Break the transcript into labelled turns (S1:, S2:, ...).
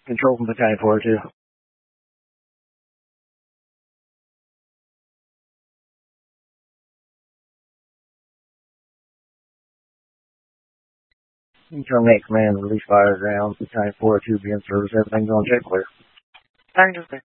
S1: Control from Battalion 402. Terminate command, release fire ground. Battalion 402 begin service. Everything's on check clear.
S2: Thank you.